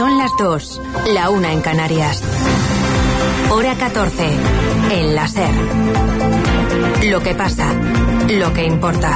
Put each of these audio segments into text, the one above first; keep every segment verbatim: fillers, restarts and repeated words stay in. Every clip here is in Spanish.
Son las dos, la una en Canarias. Hora catorce, en la SER. Lo que pasa, lo que importa.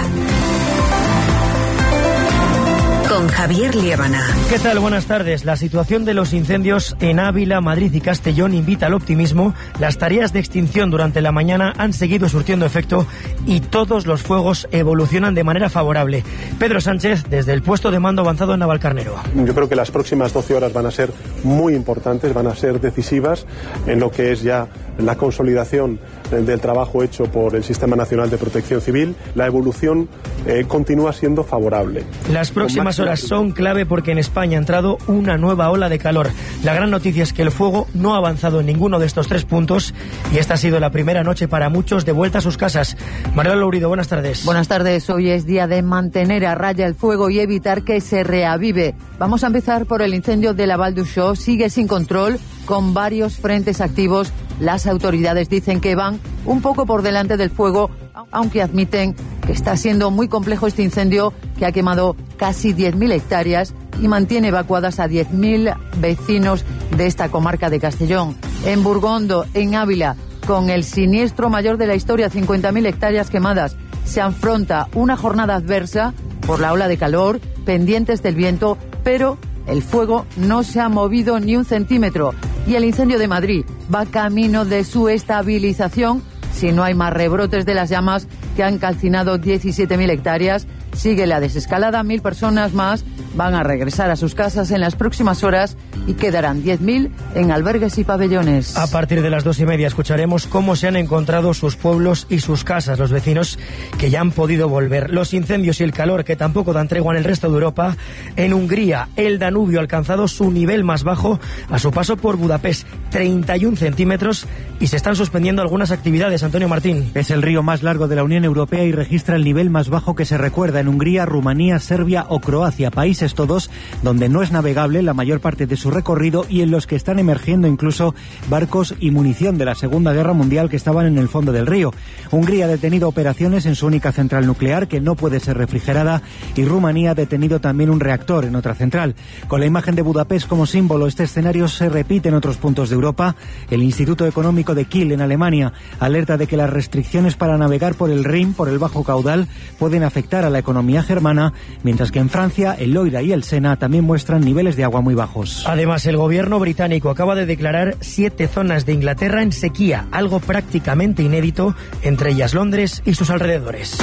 Con Javier Liébana. ¿Qué tal? Buenas tardes. La situación de los incendios en Ávila, Madrid y Castellón invita al optimismo. Las tareas de extinción durante la mañana han seguido surtiendo efecto y todos los fuegos evolucionan de manera favorable. Pedro Sánchez, desde el puesto de mando avanzado en Navalcarnero. Yo creo que las próximas doce horas van a ser muy importantes, van a ser decisivas en lo que es ya la consolidación del trabajo hecho por el Sistema Nacional de Protección Civil. La evolución eh, continúa siendo favorable. Las próximas horas son clave porque en España ha entrado una nueva ola de calor. La gran noticia es que el fuego no ha avanzado en ninguno de estos tres puntos y esta ha sido la primera noche para muchos de vuelta a sus casas. Manuel Lourido, buenas tardes. Buenas tardes. Hoy es día de mantener a raya el fuego y evitar que se reavive. Vamos a empezar por el incendio de la Val d'Uixó. Sigue sin control, con varios frentes activos. Las autoridades dicen que van un poco por delante del fuego, aunque admiten que está siendo muy complejo este incendio que ha quemado casi diez mil hectáreas y mantiene evacuadas a diez mil vecinos de esta comarca de Castellón. En Burgondo, en Ávila, con el siniestro mayor de la historia, cincuenta mil hectáreas quemadas, se afronta una jornada adversa por la ola de calor, pendientes del viento, pero el fuego no se ha movido ni un centímetro. Y el incendio de Madrid va camino de su estabilización si no hay más rebrotes de las llamas que han calcinado diecisiete mil hectáreas. Sigue la desescalada, mil personas más van a regresar a sus casas en las próximas horas y quedarán diez mil en albergues y pabellones. A partir de las dos y media escucharemos cómo se han encontrado sus pueblos y sus casas, los vecinos que ya han podido volver. Los incendios y el calor que tampoco dan tregua en el resto de Europa. En Hungría, el Danubio ha alcanzado su nivel más bajo a su paso por Budapest, treinta y un centímetros, y se están suspendiendo algunas actividades. Antonio Martín. Es el río más largo de la Unión Europea y registra el nivel más bajo que se recuerda en Hungría, Rumanía, Serbia o Croacia, países todos donde no es navegable la mayor parte de su recorrido y en los que están emergiendo incluso barcos y munición de la Segunda Guerra Mundial que estaban en el fondo del río. Hungría ha detenido operaciones en su única central nuclear que no puede ser refrigerada y Rumanía ha detenido también un reactor en otra central. Con la imagen de Budapest como símbolo, este escenario se repite en otros puntos de Europa. El Instituto Económico de Kiel en Alemania alerta de que las restricciones para navegar por el Rin, por el bajo caudal, pueden afectar a la economía germana, mientras que en Francia el Loira y el Sena también muestran niveles de agua muy bajos. Además, el gobierno británico acaba de declarar siete zonas de Inglaterra en sequía, algo prácticamente inédito, entre ellas Londres y sus alrededores.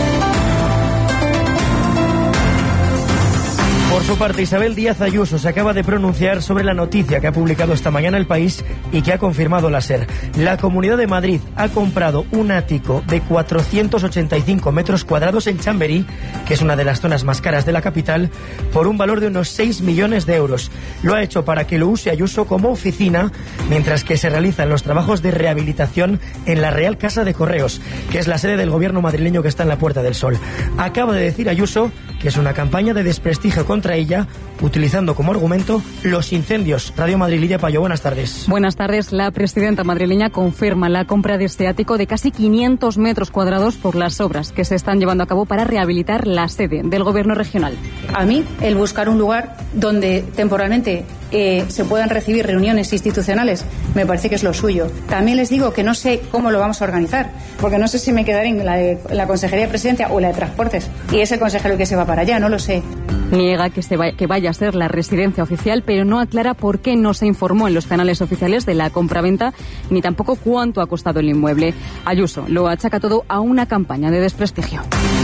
Por su parte, Isabel Díaz Ayuso se acaba de pronunciar sobre la noticia que ha publicado esta mañana El País y que ha confirmado la SER. La Comunidad de Madrid ha comprado un ático de cuatrocientos ochenta y cinco metros cuadrados en Chamberí, que es una de las zonas más caras de la capital, por un valor de unos seis millones de euros. Lo ha hecho para que lo use Ayuso como oficina, mientras que se realizan los trabajos de rehabilitación en la Real Casa de Correos, que es la sede del gobierno madrileño que está en la Puerta del Sol. Acaba de decir Ayuso que es una campaña de desprestigio contra ella, utilizando como argumento los incendios. Radio Madrid, Lidia Payo, buenas tardes. Buenas tardes. La presidenta madrileña confirma la compra de este ático de casi quinientos metros cuadrados por las obras que se están llevando a cabo para rehabilitar la sede del gobierno regional. A mí, el buscar un lugar donde temporalmente eh, se puedan recibir reuniones institucionales me parece que es lo suyo. También les digo que no sé cómo lo vamos a organizar, porque no sé si me quedaré en la, de, en la Consejería de Presidencia o en la de Transportes, y es el consejero el que se va para allá, no lo sé. Niega que, se vaya, que vaya a ser la residencia oficial, pero no aclara por qué no se informó en los canales oficiales de la compraventa, ni tampoco cuánto ha costado el inmueble. Ayuso lo achaca todo a una campaña de desprestigio.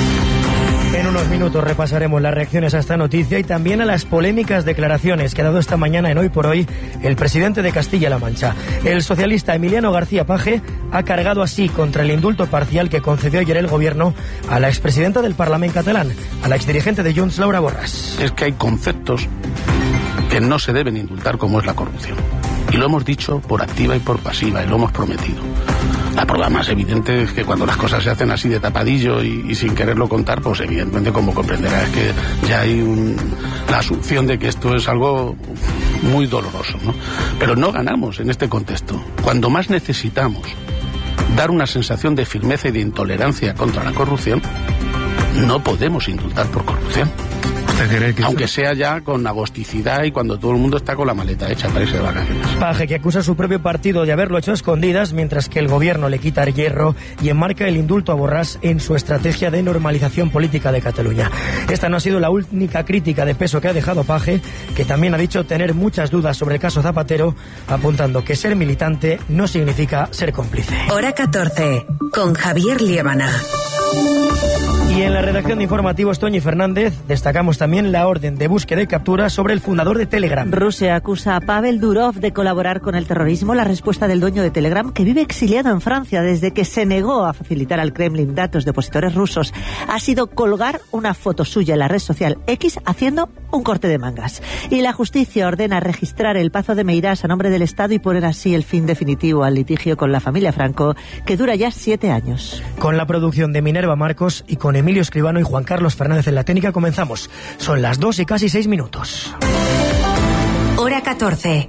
En unos minutos repasaremos las reacciones a esta noticia y también a las polémicas declaraciones que ha dado esta mañana en Hoy por Hoy el presidente de Castilla-La Mancha. El socialista Emiliano García Paje ha cargado así contra el indulto parcial que concedió ayer el gobierno a la expresidenta del Parlamento catalán, a la exdirigente de Junts, Laura Borràs. Es que hay conceptos que no se deben indultar, como es la corrupción. Y lo hemos dicho por activa y por pasiva, y lo hemos prometido. La prueba más evidente es que cuando las cosas se hacen así de tapadillo y, y sin quererlo contar, pues evidentemente, como comprenderá, es que ya hay un, la asunción de que esto es algo muy doloroso, ¿no? Pero no ganamos en este contexto. Cuando más necesitamos dar una sensación de firmeza y de intolerancia contra la corrupción, no podemos indultar por corrupción. ¿Usted cree que aunque sea ya con agosticidad y cuando todo el mundo está con la maleta hecha para irse de vacaciones? Paje, que acusa a su propio partido de haberlo hecho a escondidas, mientras que el gobierno le quita el hierro y enmarca el indulto a Borràs en su estrategia de normalización política de Cataluña. Esta no ha sido la única crítica de peso que ha dejado Paje, que también ha dicho tener muchas dudas sobre el caso Zapatero, apuntando que ser militante no significa ser cómplice. Hora catorce, con Javier Liébana. Y en la redacción de informativos, Toñi Fernández, destacamos también la orden de búsqueda y captura sobre el fundador de Telegram. Rusia acusa a Pavel Durov de colaborar con el terrorismo. La respuesta del dueño de Telegram, que vive exiliado en Francia desde que se negó a facilitar al Kremlin datos de opositores rusos, ha sido colgar una foto suya en la red social X haciendo un corte de mangas. Y la justicia ordena registrar el Pazo de Meirás a nombre del Estado y poner así el fin definitivo al litigio con la familia Franco, que dura ya siete años. Con la producción de Minerva Marcos y con Emilio Escribano y Juan Carlos Fernández en la técnica comenzamos. Son las dos y casi seis minutos. Hora catorce.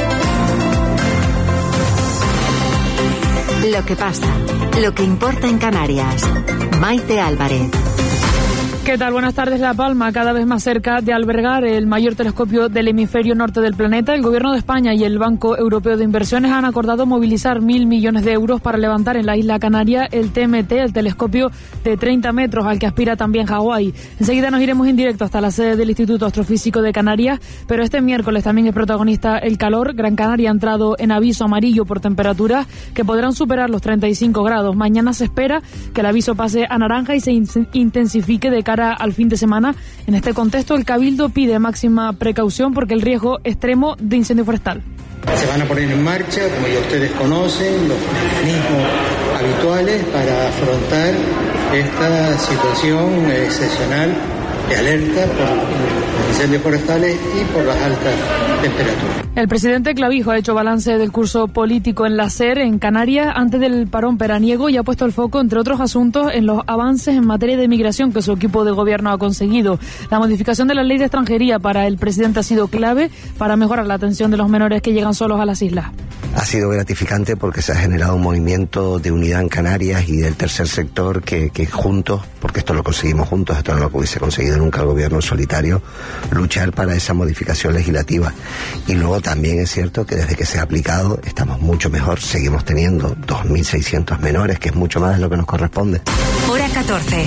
Lo que pasa, lo que importa en Canarias. Maite Álvarez. ¿Qué tal? Buenas tardes. La Palma, cada vez más cerca de albergar el mayor telescopio del hemisferio norte del planeta. El Gobierno de España y el Banco Europeo de Inversiones han acordado movilizar mil millones de euros para levantar en la isla Canaria el T M T, el telescopio de treinta metros al que aspira también Hawái. Enseguida nos iremos en directo hasta la sede del Instituto Astrofísico de Canarias, pero este miércoles también es protagonista el calor. Gran Canaria ha entrado en aviso amarillo por temperaturas que podrán superar los treinta y cinco grados. Mañana se espera que el aviso pase a naranja y se intensifique de cara al fin de semana. En este contexto, el Cabildo pide máxima precaución porque el riesgo extremo de incendio forestal. Se van a poner en marcha, como ya ustedes conocen, los mecanismos habituales para afrontar esta situación excepcional de alerta por los incendios forestales y por las altas temperaturas. El presidente Clavijo ha hecho balance del curso político en la SER, en Canarias, antes del parón veraniego, y ha puesto el foco, entre otros asuntos, en los avances en materia de migración que su equipo de gobierno ha conseguido. La modificación de la ley de extranjería para el presidente ha sido clave para mejorar la atención de los menores que llegan solos a las islas. Ha sido gratificante porque se ha generado un movimiento de unidad en Canarias y del tercer sector que, que juntos, porque esto lo conseguimos juntos, esto no lo hubiese conseguido nunca el gobierno en solitario, luchar para esa modificación legislativa. Y luego también es cierto que desde que se ha aplicado estamos mucho mejor, seguimos teniendo dos mil seiscientos menores, que es mucho más de lo que nos corresponde. Hora catorce.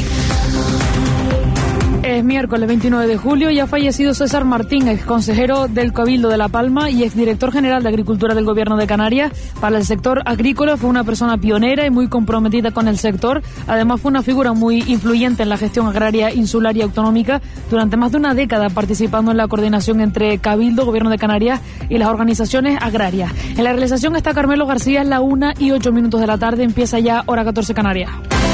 Es miércoles veintinueve de julio y ha fallecido César Martín, ex consejero del Cabildo de La Palma y exdirector general de Agricultura del Gobierno de Canarias. Para el sector agrícola fue una persona pionera y muy comprometida con el sector. Además fue una figura muy influyente en la gestión agraria insular y autonómica durante más de una década, participando en la coordinación entre Cabildo, Gobierno de Canarias y las organizaciones agrarias. En la realización está Carmelo García, la una y ocho minutos de la tarde. Empieza ya Hora catorce Canarias.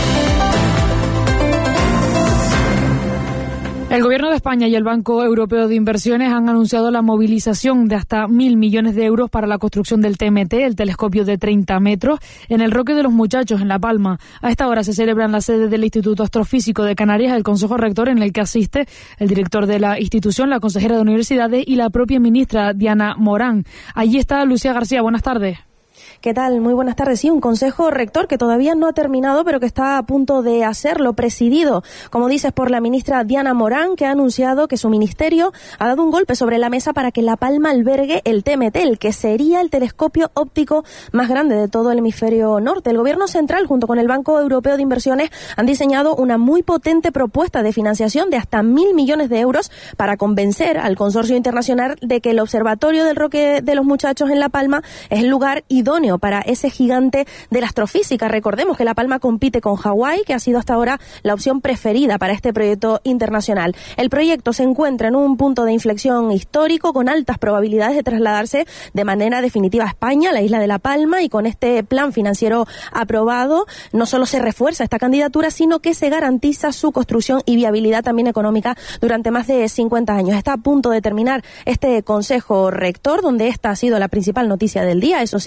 El Gobierno de España y el Banco Europeo de Inversiones han anunciado la movilización de hasta mil millones de euros para la construcción del T M T, el telescopio de treinta metros, en el Roque de los Muchachos, en La Palma. A esta hora se celebra en la sede del Instituto Astrofísico de Canarias el Consejo Rector, en el que asiste el director de la institución, la consejera de Universidades y la propia ministra Diana Morán. Allí está Lucía García. Buenas tardes. ¿Qué tal? Muy buenas tardes. Sí, un consejo rector que todavía no ha terminado, pero que está a punto de hacerlo, presidido, como dices, por la ministra Diana Morán, que ha anunciado que su ministerio ha dado un golpe sobre la mesa para que La Palma albergue el T M T, el que sería el telescopio óptico más grande de todo el hemisferio norte. El Gobierno central, junto con el Banco Europeo de Inversiones, han diseñado una muy potente propuesta de financiación de hasta mil millones de euros para convencer al consorcio internacional de que el Observatorio del Roque de los Muchachos en La Palma es el lugar idóneo para ese gigante de la astrofísica. Recordemos que La Palma compite con Hawái, que ha sido hasta ahora la opción preferida para este proyecto internacional. El proyecto se encuentra en un punto de inflexión histórico con altas probabilidades de trasladarse de manera definitiva a España, la isla de La Palma, y con este plan financiero aprobado no solo se refuerza esta candidatura, sino que se garantiza su construcción y viabilidad también económica durante más de cincuenta años. Está a punto de terminar este Consejo Rector, donde esta ha sido la principal noticia del día. Eso sí, solo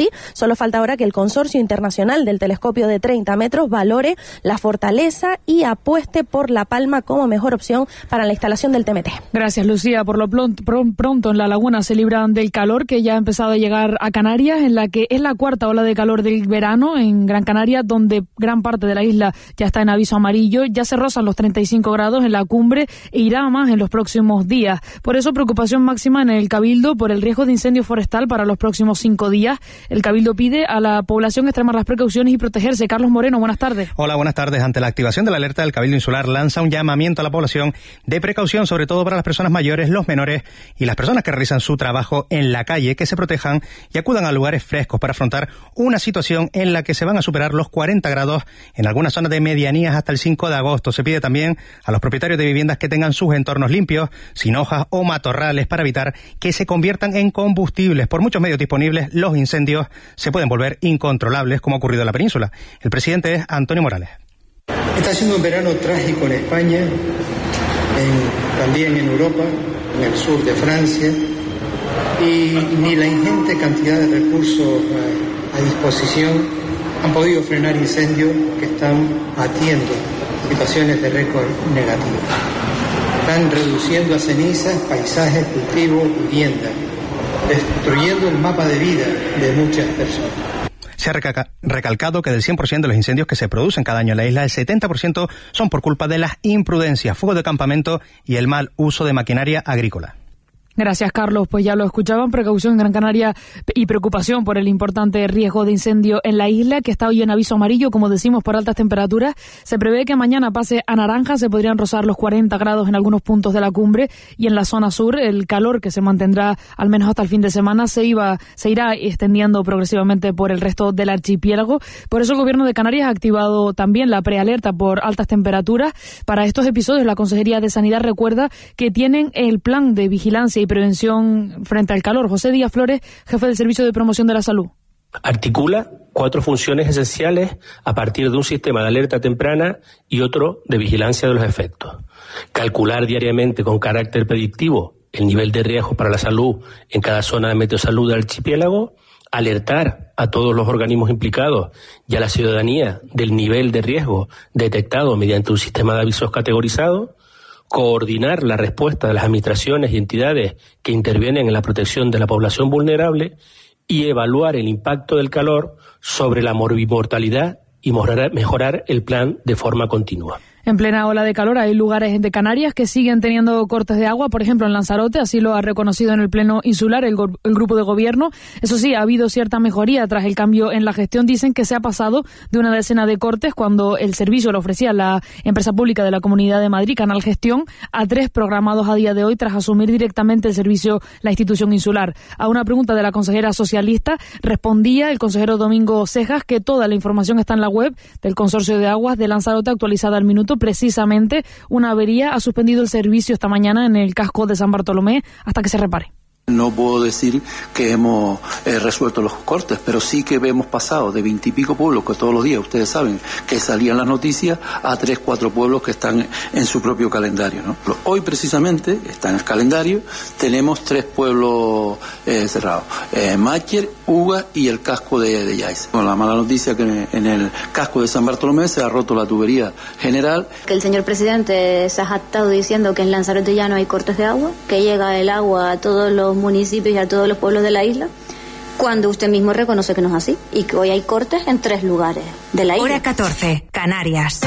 Solo falta ahora que el Consorcio Internacional del Telescopio de treinta metros valore la fortaleza y apueste por La Palma como mejor opción para la instalación del T M T. Gracias, Lucía. Por lo pronto en la laguna se libran del calor que ya ha empezado a llegar a Canarias, en la que es la cuarta ola de calor del verano en Gran Canaria, donde gran parte de la isla ya está en aviso amarillo. Ya se rozan los treinta y cinco grados en la cumbre e irá a más en los próximos días. Por eso, preocupación máxima en el Cabildo por el riesgo de incendio forestal para los próximos cinco días. El Cabildo pide a la población extremar las precauciones y protegerse. Carlos Moreno, buenas tardes. Hola, buenas tardes. Ante la activación de la alerta del Cabildo Insular, lanza un llamamiento a la población de precaución, sobre todo para las personas mayores, los menores y las personas que realizan su trabajo en la calle, que se protejan y acudan a lugares frescos para afrontar una situación en la que se van a superar los cuarenta grados en algunas zonas de medianías hasta el cinco de agosto. Se pide también a los propietarios de viviendas que tengan sus entornos limpios, sin hojas o matorrales, para evitar que se conviertan en combustibles. Por muchos medios disponibles, los incendios se pueden volver incontrolables, como ha ocurrido en la península. El presidente es Antonio Morales. Está siendo un verano trágico en España, en, también en Europa, en el sur de Francia, y ni la ingente cantidad de recursos a, a disposición han podido frenar incendios que están batiendo situaciones de récord negativo. Están reduciendo a cenizas paisajes, cultivos, viviendas, destruyendo el mapa de vida de muchas personas. Se ha recalcado que del cien por ciento de los incendios que se producen cada año en la isla, el setenta por ciento son por culpa de las imprudencias, fuegos de campamento y el mal uso de maquinaria agrícola. Gracias, Carlos. Pues ya lo escuchaban, precaución en Gran Canaria y preocupación por el importante riesgo de incendio en la isla, que está hoy en aviso amarillo, como decimos, por altas temperaturas. Se prevé que mañana pase a naranja, se podrían rozar los cuarenta grados en algunos puntos de la cumbre, y en la zona sur el calor, que se mantendrá al menos hasta el fin de semana, se iba se irá extendiendo progresivamente por el resto del archipiélago. Por eso el Gobierno de Canarias ha activado también la prealerta por altas temperaturas. Para estos episodios, la Consejería de Sanidad recuerda que tienen el plan de vigilancia y prevención frente al calor. José Díaz Flores, jefe del Servicio de Promoción de la Salud. Articula cuatro funciones esenciales a partir de un sistema de alerta temprana y otro de vigilancia de los efectos. Calcular diariamente con carácter predictivo el nivel de riesgo para la salud en cada zona de meteosalud del archipiélago, alertar a todos los organismos implicados y a la ciudadanía del nivel de riesgo detectado mediante un sistema de avisos categorizado, coordinar la respuesta de las administraciones y entidades que intervienen en la protección de la población vulnerable y evaluar el impacto del calor sobre la morbimortalidad y mejorar, mejorar el plan de forma continua. En plena ola de calor hay lugares de Canarias que siguen teniendo cortes de agua, por ejemplo en Lanzarote, así lo ha reconocido en el Pleno Insular el, go- el grupo de gobierno. Eso sí, ha habido cierta mejoría tras el cambio en la gestión. Dicen que se ha pasado de una decena de cortes cuando el servicio lo ofrecía la empresa pública de la Comunidad de Madrid, Canal Gestión, a tres programados a día de hoy tras asumir directamente el servicio la institución insular. A una pregunta de la consejera socialista respondía el consejero Domingo Cejas que toda la información está en la web del Consorcio de Aguas de Lanzarote, actualizada al minuto. Precisamente una avería ha suspendido el servicio esta mañana en el casco de San Bartolomé hasta que se repare. No puedo decir que hemos eh, resuelto los cortes, pero sí que hemos pasado de veintipico pueblos que todos los días, ustedes saben, que salían las noticias, a tres, cuatro pueblos que están en su propio calendario, ¿no? Hoy precisamente está en el calendario, tenemos tres pueblos eh, cerrados, eh, Mácher, Uga y el casco de, de Yais. Con la mala noticia que en el casco de San Bartolomé se ha roto la tubería general. Que el señor presidente se ha jactado diciendo que en Lanzarote ya no hay cortes de agua, que llega el agua a todos los municipios y a todos los pueblos de la isla, cuando usted mismo reconoce que no es así y que hoy hay cortes en tres lugares de la isla. Hora catorce, Canarias.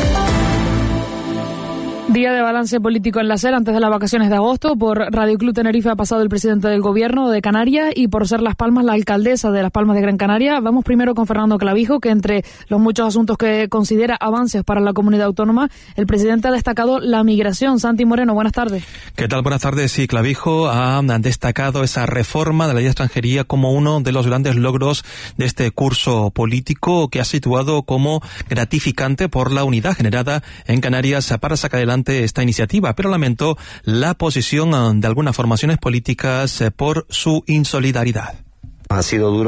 Día de balance político en la SER antes de las vacaciones de agosto. Por Radio Club Tenerife ha pasado el presidente del gobierno de Canarias y por ser Las Palmas la alcaldesa de Las Palmas de Gran Canaria. Vamos primero con Fernando Clavijo, que entre los muchos asuntos que considera avances para la comunidad autónoma, el presidente ha destacado la migración. Santi Moreno, buenas tardes. ¿Qué tal? Buenas tardes. Sí, Clavijo ha destacado esa reforma de la ley de extranjería como uno de los grandes logros de este curso político, que ha situado como gratificante por la unidad generada en Canarias para sacar adelante esta iniciativa, pero lamentó la posición de algunas formaciones políticas por su insolidaridad. Ha sido duro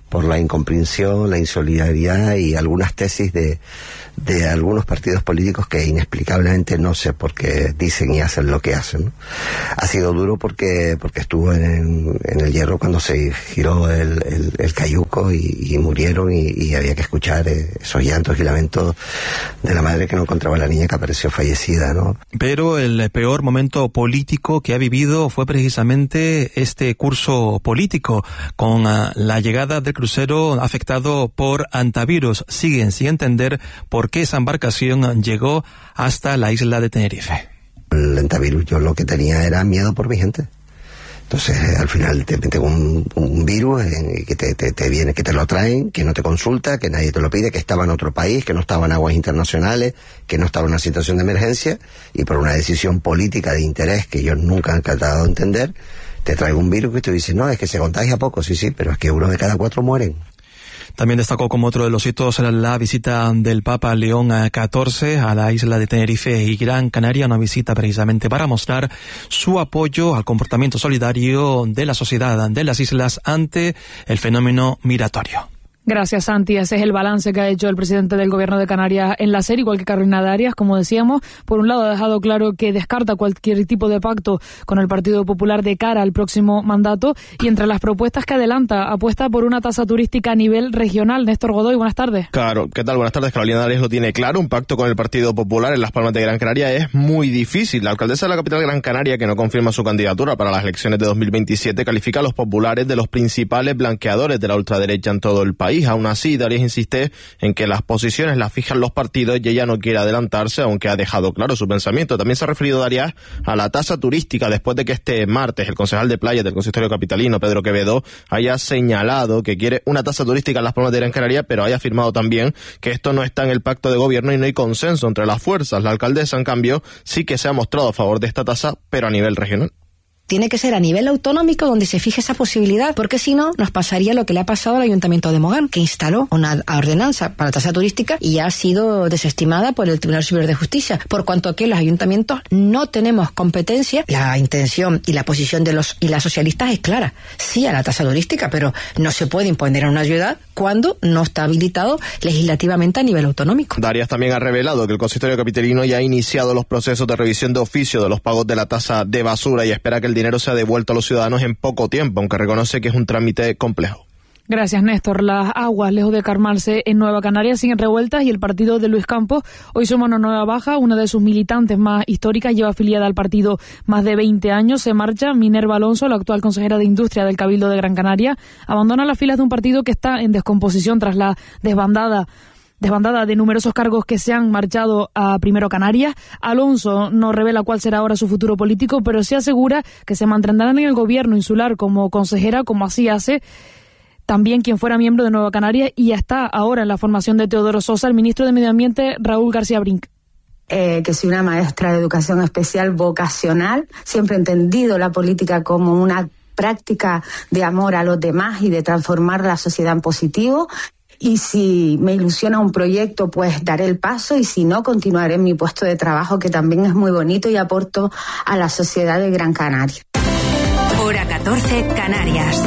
por la incomprensión, la insolidaridad y algunas tesis de, de algunos partidos políticos que inexplicablemente no sé por qué dicen y hacen lo que hacen, ¿no? Ha sido duro porque porque estuvo en, en el Hierro cuando se giró el, el, el cayuco y, y murieron y, y había que escuchar eh, esos llantos y lamentos de la madre que no encontraba a la niña que apareció fallecida, ¿no? Pero el peor momento político que ha vivido fue precisamente este curso político, con uh, la llegada del crucero afectado por antivirus. Siguen sin entender por qué esa embarcación llegó hasta la isla de Tenerife. El antivirus, yo lo que tenía era miedo por mi gente. Entonces, al final te meten un, un virus eh, que te, te, te viene, que te lo traen, que no te consulta, que nadie te lo pide, que estaba en otro país, que no estaba en aguas internacionales, que no estaba en una situación de emergencia, y por una decisión política de interés que ellos nunca han tratado de entender, te trae un virus que tú dices, no, es que se contagia poco, sí, sí, pero es que uno de cada cuatro mueren. También destacó como otro de los hitos la visita del Papa León catorce a la isla de Tenerife y Gran Canaria, una visita precisamente para mostrar su apoyo al comportamiento solidario de la sociedad de las islas ante el fenómeno migratorio. Gracias, Santi. Ese es el balance que ha hecho el presidente del Gobierno de Canarias en la SER, igual que Carolina Darias, como decíamos. Por un lado, ha dejado claro que descarta cualquier tipo de pacto con el Partido Popular de cara al próximo mandato, y entre las propuestas que adelanta, apuesta por una tasa turística a nivel regional. Néstor Godoy, buenas tardes. Claro, ¿qué tal? Buenas tardes. Carolina Darias lo tiene claro. Un pacto con el Partido Popular en Las Palmas de Gran Canaria es muy difícil. La alcaldesa de la capital Gran Canaria, que no confirma su candidatura para las elecciones de dos mil veintisiete, califica a los populares de los principales blanqueadores de la ultraderecha en todo el país. Aún así, Darias insiste en que las posiciones las fijan los partidos y ella no quiere adelantarse, aunque ha dejado claro su pensamiento. También se ha referido Darias a la tasa turística después de que este martes el concejal de playas del consistorio capitalino, Pedro Quevedo, haya señalado que quiere una tasa turística en Las Palmas de Gran Canaria, pero haya afirmado también que esto no está en el pacto de gobierno y no hay consenso entre las fuerzas. La alcaldesa, en cambio, sí que se ha mostrado a favor de esta tasa, pero a nivel regional. Tiene que ser a nivel autonómico donde se fije esa posibilidad, porque si no, nos pasaría lo que le ha pasado al Ayuntamiento de Mogán, que instaló una ordenanza para la tasa turística y ha sido desestimada por el Tribunal Superior de Justicia, por cuanto que los ayuntamientos no tenemos competencia. La intención y la posición de los y las socialistas es clara, sí a la tasa turística, pero no se puede imponer a una ciudad cuando no está habilitado legislativamente a nivel autonómico. Darias también ha revelado que el consistorio capitalino ya ha iniciado los procesos de revisión de oficio de los pagos de la tasa de basura y espera que el dinero sea devuelto a los ciudadanos en poco tiempo, aunque reconoce que es un trámite complejo. Gracias, Néstor. Las aguas, lejos de calmarse en Nueva Canaria, siguen revueltas y el partido de Luis Campos hoy suma una nueva baja. Una de sus militantes más históricas, lleva afiliada al partido más de veinte años, se marcha. Minerva Alonso, la actual consejera de Industria del Cabildo de Gran Canaria, abandona las filas de un partido que está en descomposición tras la desbandada Desbandada de numerosos cargos que se han marchado a Primero Canarias. Alonso no revela cuál será ahora su futuro político, pero sí asegura que se mantendrán en el gobierno insular como consejera, como así hace también quien fuera miembro de Nueva Canaria y está ahora en la formación de Teodoro Sosa, el ministro de Medio Ambiente, Raúl García Brink. Eh, que soy una maestra de educación especial vocacional, siempre he entendido la política como una práctica de amor a los demás y de transformar la sociedad en positivo. Y si me ilusiona un proyecto, pues daré el paso, y si no, continuaré en mi puesto de trabajo, que también es muy bonito y aporto a la sociedad de Gran Canaria. Hora catorce, Canarias.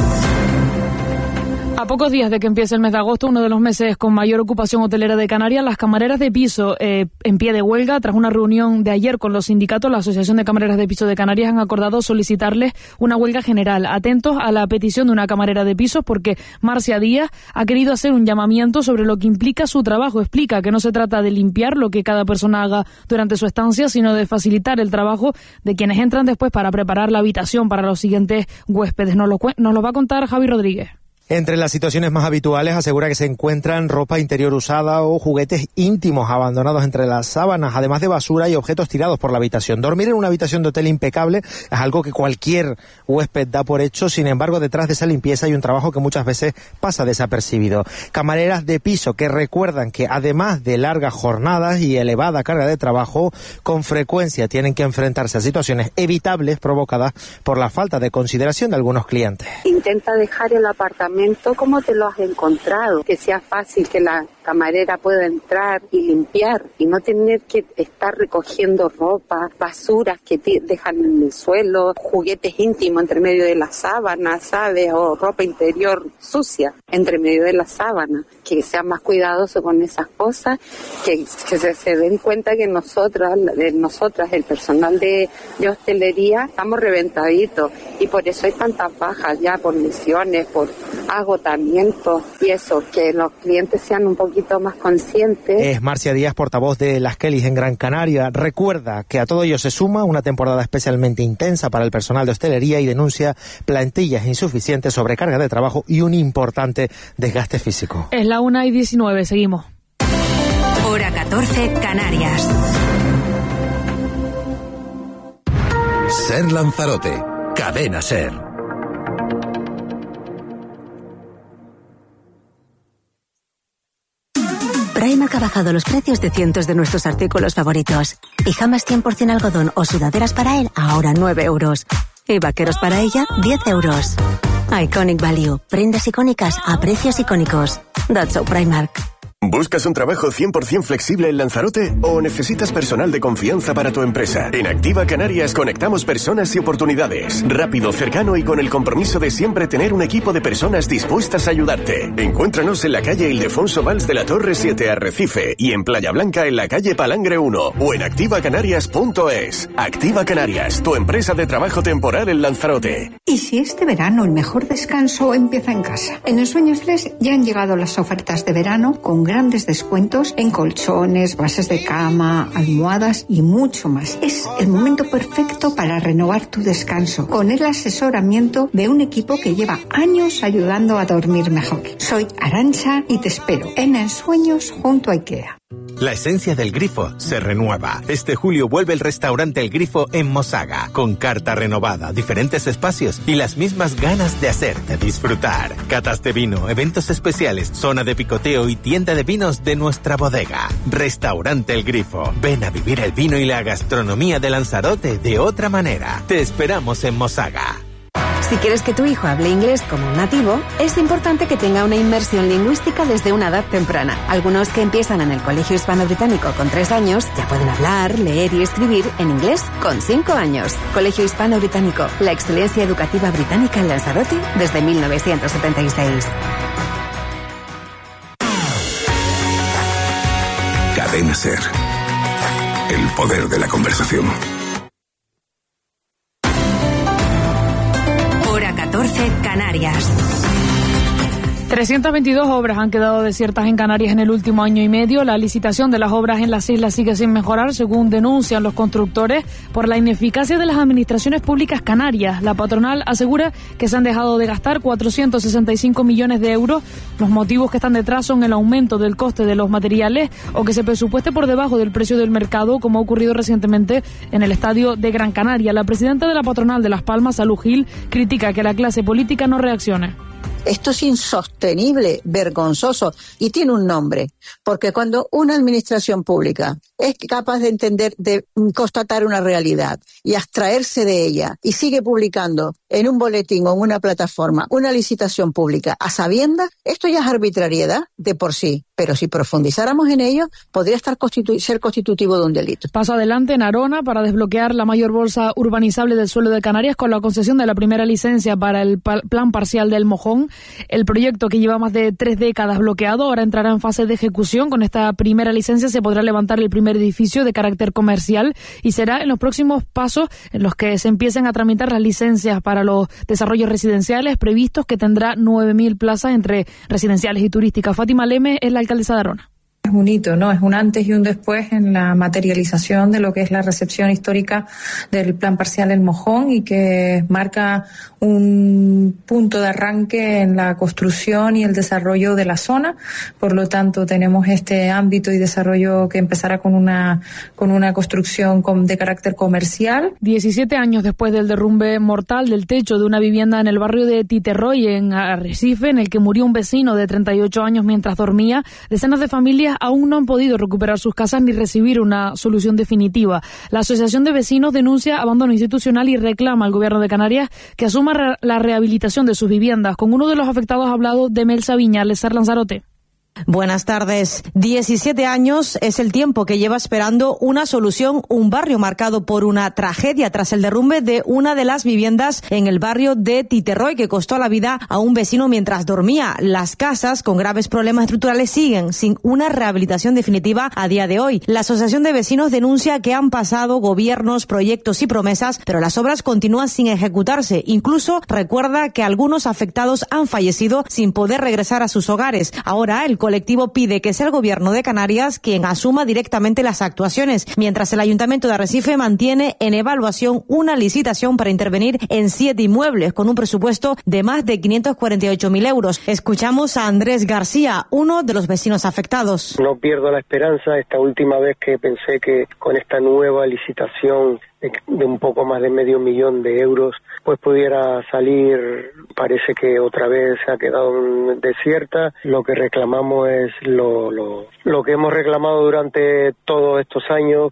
A pocos días de que empiece el mes de agosto, uno de los meses con mayor ocupación hotelera de Canarias, las camareras de piso eh, en pie de huelga. Tras una reunión de ayer con los sindicatos, la Asociación de Camareras de Piso de Canarias han acordado solicitarles una huelga general. Atentos a la petición de una camarera de pisos, porque Marcia Díaz ha querido hacer un llamamiento sobre lo que implica su trabajo. Explica que no se trata de limpiar lo que cada persona haga durante su estancia, sino de facilitar el trabajo de quienes entran después para preparar la habitación para los siguientes huéspedes. Nos lo, nos lo va a contar Javi Rodríguez. Entre las situaciones más habituales asegura que se encuentran ropa interior usada o juguetes íntimos abandonados entre las sábanas, además de basura y objetos tirados por la habitación. Dormir en una habitación de hotel impecable es algo que cualquier huésped da por hecho. Sin embargo, detrás de esa limpieza hay un trabajo que muchas veces pasa desapercibido. Camareras de piso que recuerdan que además de largas jornadas y elevada carga de trabajo, con frecuencia tienen que enfrentarse a situaciones evitables provocadas por la falta de consideración de algunos clientes. Intenta dejar el apartamento como te lo has encontrado, que sea fácil, que la camarera pueda entrar y limpiar y no tener que estar recogiendo ropa, basuras que te dejan en el suelo, juguetes íntimos entre medio de las sábanas, ¿sabes? O ropa interior sucia entre medio de las sábanas. Que sean más cuidadosos con esas cosas, que, que se, se den cuenta que nosotras, de nosotras, el personal de, de hostelería, estamos reventaditos y por eso hay tantas bajas ya por lesiones, por agotamiento y eso, que los clientes sean un poquito más conscientes. Es Marcia Díaz, portavoz de las Kellys en Gran Canaria. Recuerda que a todo ello se suma una temporada especialmente intensa para el personal de hostelería y denuncia plantillas insuficientes, sobrecarga de trabajo y un importante desgaste físico. Es la una y diecinueve, seguimos. Hora catorce, Canarias. Ser Lanzarote, Cadena Ser. Primark ha bajado los precios de cientos de nuestros artículos favoritos. Pijamas cien por ciento algodón o sudaderas para él, ahora nueve euros. Y vaqueros para ella, diez euros. Iconic Value. Prendas icónicas a precios icónicos. That's so Primark. ¿Buscas un trabajo cien por ciento flexible en Lanzarote o necesitas personal de confianza para tu empresa? En Activa Canarias conectamos personas y oportunidades. Rápido, cercano y con el compromiso de siempre tener un equipo de personas dispuestas a ayudarte. Encuéntranos en la calle Ildefonso Valls de la Torre siete, Arrecife, y en Playa Blanca en la calle Palangre uno o en activa canarias punto es. Activa Canarias, tu empresa de trabajo temporal en Lanzarote. ¿Y si este verano el mejor descanso empieza en casa? En el Sueño Express ya han llegado las ofertas de verano con grandes descuentos en colchones, bases de cama, almohadas y mucho más. Es el momento perfecto para renovar tu descanso con el asesoramiento de un equipo que lleva años ayudando a dormir mejor. Soy Arantxa y te espero en Ensueños junto a IKEA. La esencia del Grifo se renueva. Este julio vuelve el restaurante El Grifo en Mosaga, con carta renovada, diferentes espacios y las mismas ganas de hacerte disfrutar. Catas de vino, eventos especiales, zona de picoteo y tienda de vinos de nuestra bodega. Restaurante El Grifo. Ven a vivir el vino y la gastronomía de Lanzarote de otra manera. Te esperamos en Mosaga. Si quieres que tu hijo hable inglés como un nativo, es importante que tenga una inmersión lingüística desde una edad temprana. Algunos que empiezan en el Colegio Hispano-Británico con tres años ya pueden hablar, leer y escribir en inglés con cinco años. Colegio Hispano-Británico, la excelencia educativa británica en Lanzarote desde mil novecientos setenta y seis. Cadena Ser. El poder de la conversación. catorce, Canarias. trescientas veintidós obras han quedado desiertas en Canarias en el último año y medio. La licitación de las obras en las islas sigue sin mejorar, según denuncian los constructores, por la ineficacia de las administraciones públicas canarias. La patronal asegura que se han dejado de gastar cuatrocientos sesenta y cinco millones de euros. Los motivos que están detrás son el aumento del coste de los materiales o que se presupueste por debajo del precio del mercado, como ha ocurrido recientemente en el estadio de Gran Canaria. La presidenta de la patronal de Las Palmas, Salud Gil, critica que la clase política no reaccione. Esto es insostenible, vergonzoso, y tiene un nombre, porque cuando una administración pública es capaz de entender, de constatar una realidad y abstraerse de ella, y sigue publicando en un boletín o en una plataforma una licitación pública a sabiendas, esto ya es arbitrariedad de por sí, pero si profundizáramos en ello, podría estar constitu- ser constitutivo de un delito. Paso adelante en Arona para desbloquear la mayor bolsa urbanizable del suelo de Canarias con la concesión de la primera licencia para el pa- plan parcial del Mojón. El proyecto, que lleva más de tres décadas bloqueado, ahora entrará en fase de ejecución. Con esta primera licencia se podrá levantar el primer edificio de carácter comercial y será en los próximos pasos en los que se empiecen a tramitar las licencias para los desarrollos residenciales previstos, que tendrá nueve mil plazas entre residenciales y turísticas. Fátima Leme es la alcaldesa de Arona. Es un hito, ¿no? Es un antes y un después en la materialización de lo que es la recepción histórica del plan parcial El Mojón, y que marca un punto de arranque en la construcción y el desarrollo de la zona. Por lo tanto, tenemos este ámbito y desarrollo que empezará con una con una construcción de carácter comercial. diecisiete años después del derrumbe mortal del techo de una vivienda en el barrio de Titerroy, en Arrecife, en el que murió un vecino de treinta y ocho años mientras dormía, decenas de familias aún no han podido recuperar sus casas ni recibir una solución definitiva. La Asociación de Vecinos denuncia abandono institucional y reclama al Gobierno de Canarias que asuma re- la rehabilitación de sus viviendas. Con uno de los afectados ha hablado Demel Saviñales, Ser Lanzarote. Buenas tardes. diecisiete años es el tiempo que lleva esperando una solución un barrio marcado por una tragedia tras el derrumbe de una de las viviendas en el barrio de Titerroy que costó la vida a un vecino mientras dormía. Las casas con graves problemas estructurales siguen sin una rehabilitación definitiva a día de hoy. La Asociación de Vecinos denuncia que han pasado gobiernos, proyectos y promesas, pero las obras continúan sin ejecutarse. Incluso recuerda que algunos afectados han fallecido sin poder regresar a sus hogares. Ahora el El colectivo pide que sea el Gobierno de Canarias quien asuma directamente las actuaciones, mientras el Ayuntamiento de Arrecife mantiene en evaluación una licitación para intervenir en siete inmuebles con un presupuesto de más de quinientos cuarenta y ocho mil euros. Escuchamos a Andrés García, uno de los vecinos afectados. No pierdo la esperanza. Esta última vez que pensé que con esta nueva licitación de, de un poco más de medio millón de euros pues pudiera salir, parece que otra vez se ha quedado desierta. Lo que reclamamos es lo, lo, lo que hemos reclamado durante todos estos años,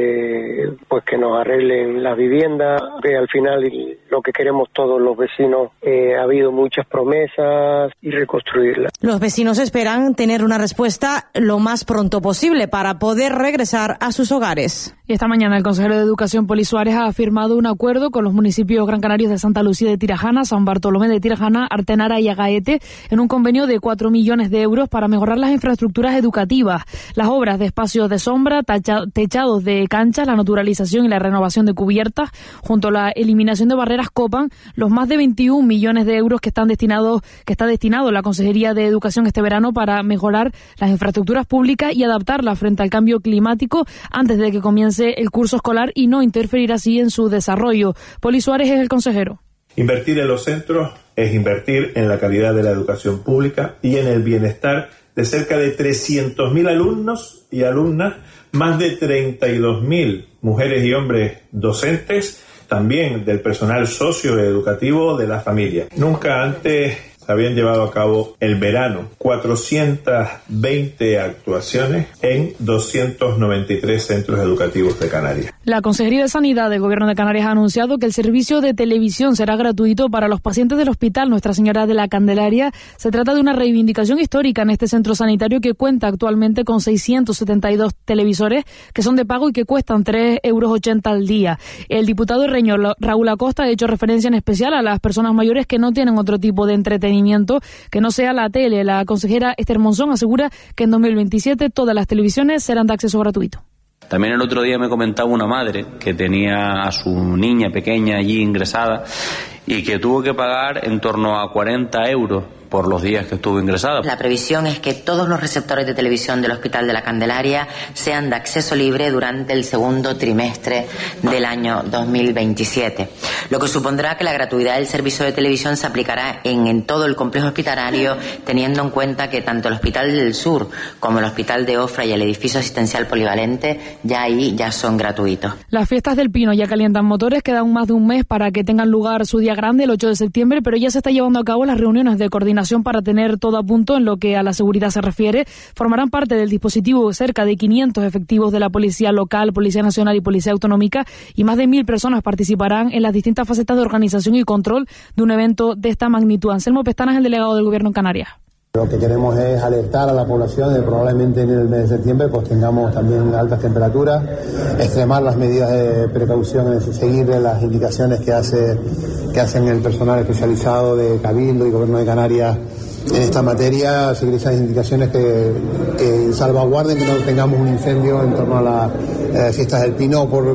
que pues que nos arreglen las viviendas, que al final lo que queremos todos los vecinos, eh, ha habido muchas promesas y reconstruirlas. Los vecinos esperan tener una respuesta lo más pronto posible para poder regresar a sus hogares. Y esta mañana el consejero de Educación, Poli Suárez, ha firmado un acuerdo con los municipios gran canarios de Santa Lucía de Tirajana, San Bartolomé de Tirajana, Artenara y Agaete en un convenio de cuatro millones de euros para mejorar las infraestructuras educativas, las obras de espacios de sombra, tacha, techados de canchas, la naturalización y la renovación de cubiertas, junto a la eliminación de barreras, copan los más de veintiún millones de euros que están destinados, que está destinado la Consejería de Educación este verano para mejorar las infraestructuras públicas y adaptarlas frente al cambio climático antes de que comience el curso escolar y no interferir así en su desarrollo. Poli Suárez es el consejero. Invertir en los centros es invertir en la calidad de la educación pública y en el bienestar de cerca de trescientos mil alumnos y alumnas, más de treinta y dos mil mujeres y hombres docentes, también del personal socioeducativo de la familia. Nunca antes se habían llevado a cabo el verano cuatrocientas veinte actuaciones en doscientos noventa y tres centros educativos de Canarias. La Consejería de Sanidad del Gobierno de Canarias ha anunciado que el servicio de televisión será gratuito para los pacientes del Hospital Nuestra Señora de la Candelaria. Se trata de una reivindicación histórica en este centro sanitario que cuenta actualmente con seiscientos setenta y dos televisores que son de pago y que cuestan tres euros ochenta al día. El diputado herreño Raúl Acosta ha hecho referencia en especial a las personas mayores que no tienen otro tipo de entretenimiento que no sea la tele. La consejera Esther Monzón asegura que en dos mil veintisiete todas las televisiones serán de acceso gratuito. También el otro día me comentaba una madre que tenía a su niña pequeña allí ingresada y que tuvo que pagar en torno a cuarenta euros por los días que estuvo ingresada. La previsión es que todos los receptores de televisión del Hospital de la Candelaria sean de acceso libre durante el segundo trimestre del año dos mil veintisiete, lo que supondrá que la gratuidad del servicio de televisión se aplicará en, en todo el complejo hospitalario, teniendo en cuenta que tanto el Hospital del Sur como el Hospital de Ofra y el edificio asistencial polivalente ya ahí ya son gratuitos. Las fiestas del Pino ya calientan motores, quedan más de un mes para que tengan lugar su día grande, el ocho de septiembre, pero ya se está llevando a cabo las reuniones de coordinación para tener todo a punto en lo que a la seguridad se refiere. Formarán parte del dispositivo cerca de quinientos efectivos de la Policía Local, Policía Nacional y Policía Autonómica, y más de mil personas participarán en las distintas facetas de organización y control de un evento de esta magnitud. Anselmo Pestana es el delegado del Gobierno en Canarias. Lo que queremos es alertar a la población de que probablemente en el mes de septiembre pues tengamos también altas temperaturas, extremar las medidas de precaución, es decir, seguir las indicaciones que hace que hacen el personal especializado de Cabildo y Gobierno de Canarias en esta materia, seguir esas indicaciones que, que salvaguarden que no tengamos un incendio en torno a las eh, fiestas del Pino, por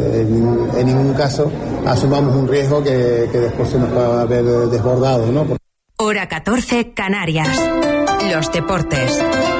en, en ningún caso asumamos un riesgo que, que después se nos pueda ver desbordado, ¿no? Por Hora catorce, Canarias. Los deportes.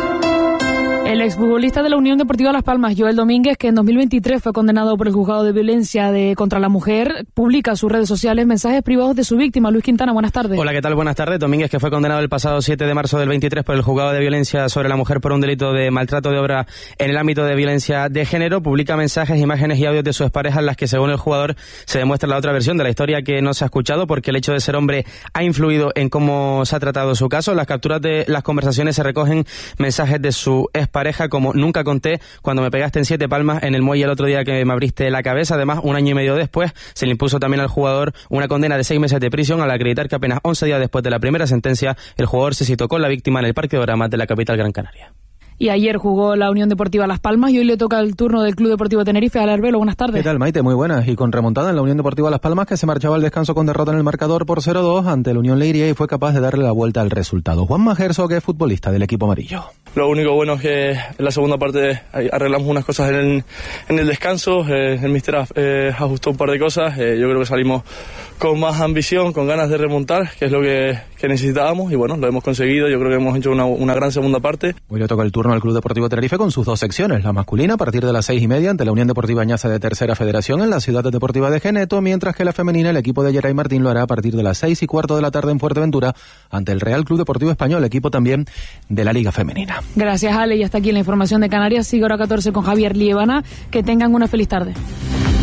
El exfutbolista de la Unión Deportiva Las Palmas, Joel Domínguez, que en dos mil veintitrés fue condenado por el juzgado de violencia de, contra la mujer, publica en sus redes sociales mensajes privados de su víctima. Luis Quintana, buenas tardes. Hola, ¿qué tal? Buenas tardes. Domínguez, que fue condenado el pasado siete de marzo del veintitrés por el juzgado de violencia sobre la mujer por un delito de maltrato de obra en el ámbito de violencia de género, publica mensajes, imágenes y audios de sus parejas en las que, según el jugador, se demuestra la otra versión de la historia que no se ha escuchado porque el hecho de ser hombre ha influido en cómo se ha tratado su caso. En las capturas de las conversaciones se recogen mensajes de su expareja pareja como nunca conté cuando me pegaste en siete palmas en el muelle el otro día que me abriste la cabeza. Además, un año y medio después se le impuso también al jugador una condena de seis meses de prisión al acreditar que apenas once días después de la primera sentencia el jugador se citó con la víctima en el Parque de Oramas de la capital Gran Canaria. Y ayer jugó la Unión Deportiva Las Palmas y hoy le toca el turno del Club Deportivo Tenerife. Al Arbelo, buenas tardes. ¿Qué tal, Maite? Muy buenas. Y con remontada en la Unión Deportiva Las Palmas, que se marchaba al descanso con derrota en el marcador por cero dos ante la Unión Leiria y fue capaz de darle la vuelta al resultado. Juan Majerso, que es futbolista del equipo amarillo. Lo único bueno es que en la segunda parte arreglamos unas cosas en el, en el descanso. Eh, el míster eh, ajustó un par de cosas. Eh, yo creo que salimos con más ambición, con ganas de remontar, que es lo que, que necesitábamos. Y bueno, lo hemos conseguido. Yo creo que hemos hecho una, una gran segunda parte. Hoy le toca el turno al Club Deportivo Tenerife con sus dos secciones. La masculina a partir de las seis y media ante la Unión Deportiva Añaza de Tercera Federación en la Ciudad Deportiva de Geneto, mientras que la femenina, el equipo de Geray Martín, lo hará a partir de las seis y cuarto de la tarde en Fuerteventura ante el Real Club Deportivo Español, equipo también de la Liga Femenina. Gracias, Ale. Y hasta aquí la información de Canarias. Sigue Hora catorce con Javier Liebana. Que tengan una feliz tarde.